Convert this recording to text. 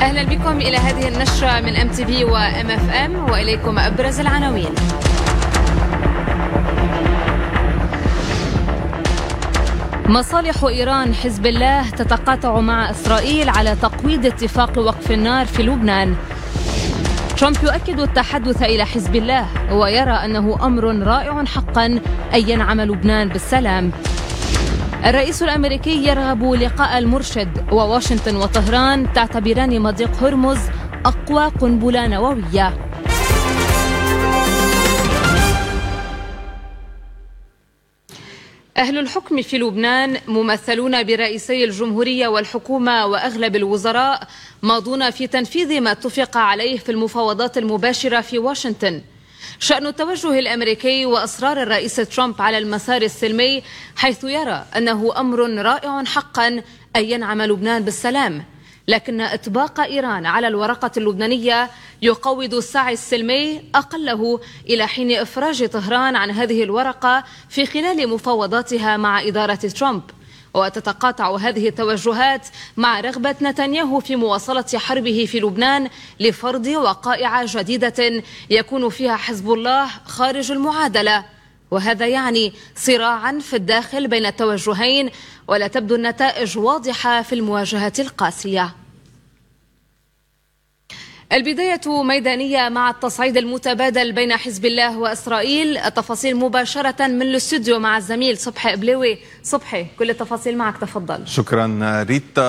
أهلا بكم إلى هذه النشرة من MTV و MFM، وإليكم أبرز العناوين. مصالح إيران حزب الله تتقاطع مع إسرائيل على تقويض اتفاق وقف النار في لبنان. ترامب يؤكد التحدث إلى حزب الله ويرى أنه أمر رائع حقا أن ينعم لبنان بالسلام. الرئيس الأمريكي يرغب لقاء المرشد، وواشنطن وطهران تعتبران مضيق هرمز أقوى قنبلة نووية. أهل الحكم في لبنان ممثلون برئيسي الجمهورية والحكومة وأغلب الوزراء ماضون في تنفيذ ما اتفق عليه في المفاوضات المباشرة في واشنطن. شأن التوجه الأمريكي وإصرار الرئيس ترامب على المسار السلمي، حيث يرى أنه أمر رائع حقا أن ينعم لبنان بالسلام، لكن إطباق إيران على الورقة اللبنانية يقوض السعي السلمي أقله إلى حين إفراج طهران عن هذه الورقة في خلال مفاوضاتها مع إدارة ترامب. وتتقاطع هذه التوجهات مع رغبة نتنياهو في مواصلة حربه في لبنان لفرض وقائع جديدة يكون فيها حزب الله خارج المعادلة، وهذا يعني صراعا في الداخل بين التوجهين، ولا تبدو النتائج واضحة في المواجهة القاسية. البداية ميدانية مع التصعيد المتبادل بين حزب الله وإسرائيل. التفاصيل مباشرة من الاستوديو مع الزميل صبحي قبلوي. صبحي، كل التفاصيل معك، تفضل. شكرا ريتا.